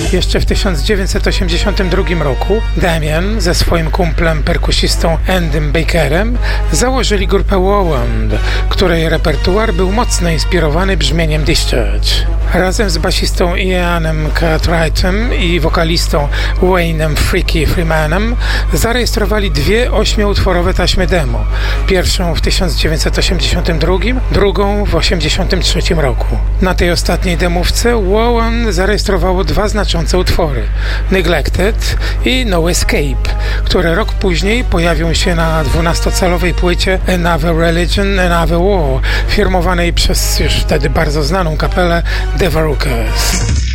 Jeszcze w 1982 roku Damien ze swoim kumplem perkusistą Andym Bakerem założyli grupę Wowand, której repertuar był mocno inspirowany brzmieniem Discharge. Razem z basistą Ianem Cartwrightem i wokalistą Wayne'em Freaky Freemanem zarejestrowali dwie 8-utworowe taśmy demo. Pierwszą w 1982, drugą w 1983 roku. Na tej ostatniej demówce Wowand zarejestrowało dwa znaczące utwory: Neglected i No Escape, które rok później pojawią się na 12-calowej płycie Another Religion, Another War, firmowanej przez już wtedy bardzo znaną kapelę The Verrucas.